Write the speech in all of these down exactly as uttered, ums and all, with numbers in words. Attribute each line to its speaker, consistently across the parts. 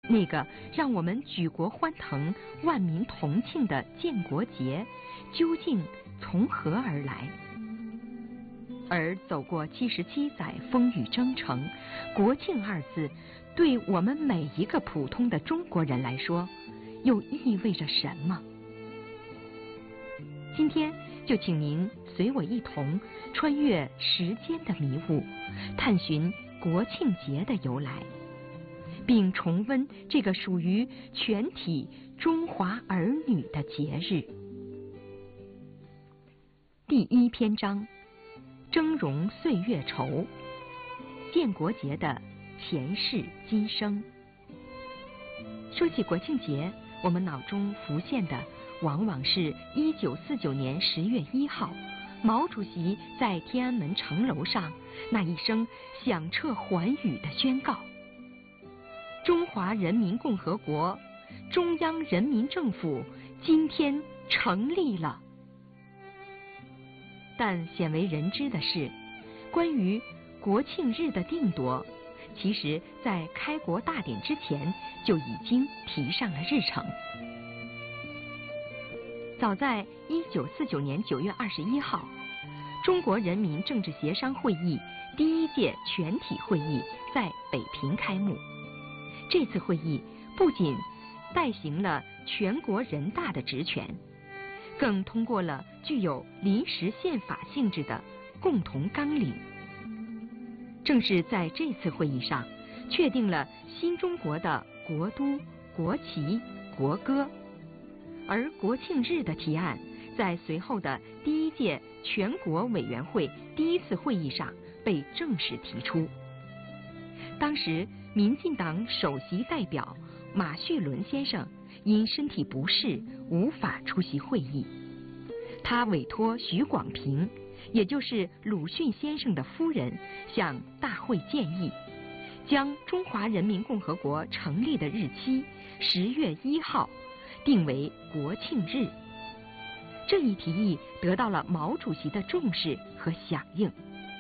Speaker 1: 那个让我们举国欢腾、万民同庆的建国节，究竟从何而来？而走过七十七载风雨征程，国庆二字对我们每一个普通的中国人来说，又意味着什么？今天就请您随我一同穿越时间的迷雾，探寻国庆节的由来，并重温这个属于全体中华儿女的节日。第一篇章，峥嵘岁月稠，建国节的前世今生。说起国庆节，我们脑中浮现的往往是一九四九年十月一号，毛主席在天安门城楼上那一声响彻寰宇的宣告：中华人民共和国中央人民政府今天成立了。但鲜为人知的是，关于国庆日的定夺，其实在开国大典之前就已经提上了日程。早在一九四九年九月二十一号，中国人民政治协商会议第一届全体会议在北平开幕。这次会议不仅代行了全国人大的职权，更通过了具有临时宪法性质的共同纲领。正是在这次会议上，确定了新中国的国都、国旗、国歌。而国庆日的提案在随后的第一届全国委员会第一次会议上被正式提出。当时民进党首席代表马叙伦先生因身体不适无法出席会议，他委托许广平，也就是鲁迅先生的夫人，向大会建议，将中华人民共和国成立的日期十月一号定为国庆日。这一提议得到了毛主席的重视和响应。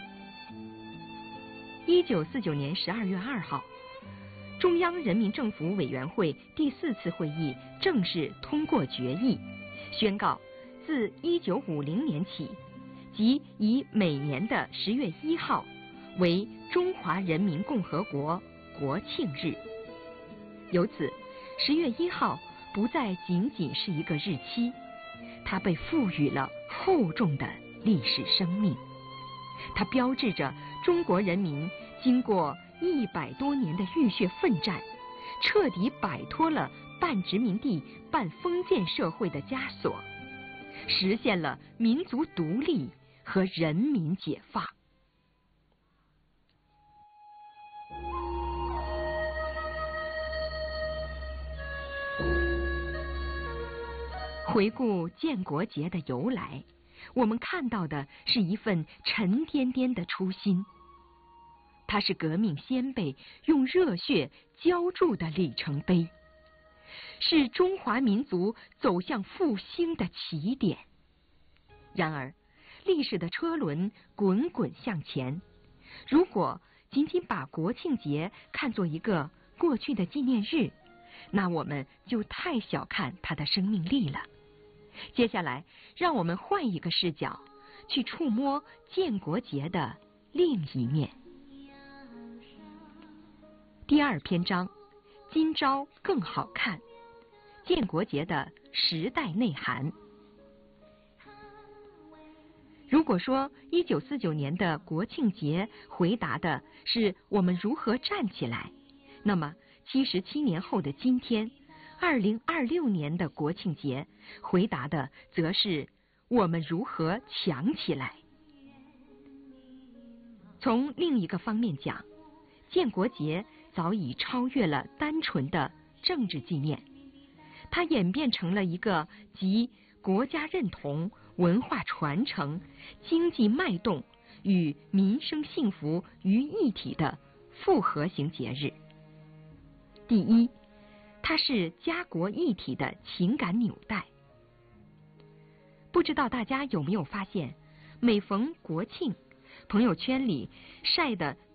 Speaker 1: 一九四九年十二月二号，中央人民政府委员会第四次会议正式通过决议，宣告自一九五零年起，即以每年的十月一号为中华人民共和国国庆日。由此，十月一号不再仅仅是一个日期，它被赋予了厚重的历史生命。它标志着中国人民经过一百多年的浴血奋战，彻底摆脱了半殖民地半封建社会的枷锁，实现了民族独立和人民解放。回顾建国节的由来，我们看到的是一份沉甸甸的初心。它是革命先辈用热血浇筑的里程碑，是中华民族走向复兴的起点。然而，历史的车轮滚滚向前，如果仅仅把国庆节看作一个过去的纪念日，那我们就太小看它的生命力了。接下来，让我们换一个视角，去触摸建国节的另一面。第二篇章，今朝更好看，建国节的时代内涵。如果说一九四九年的国庆节回答的是我们如何站起来，那么七十七年后的今天，二零二六年的国庆节回答的则是我们如何强起来。从另一个方面讲，建国节早已超越了单纯的政治纪念，它演变成了一个集国家认同、文化传承、经济脉动与民生幸福于一体的复合型节日。第一，它是家国一体的情感纽带。不知道大家有没有发现，每逢国庆，朋友圈里晒的